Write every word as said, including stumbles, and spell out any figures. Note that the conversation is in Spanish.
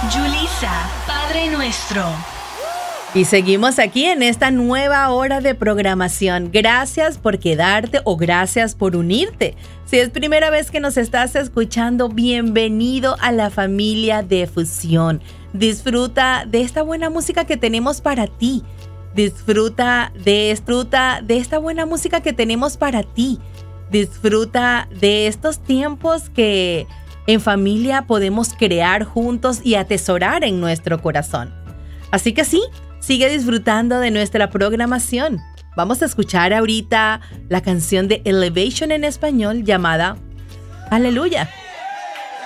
Yulisa, Padre Nuestro. Y seguimos aquí en esta nueva hora de programación. Gracias por quedarte o gracias por unirte. Si es primera vez que nos estás escuchando, bienvenido a la familia de Fusión. Disfruta de esta buena música que tenemos para ti. Disfruta de, disfruta de esta buena música que tenemos para ti. Disfruta de estos tiempos que en familia podemos crear juntos y atesorar en nuestro corazón. Así que sí, sigue disfrutando de nuestra programación. Vamos a escuchar ahorita la canción de Elevation en español llamada Aleluya.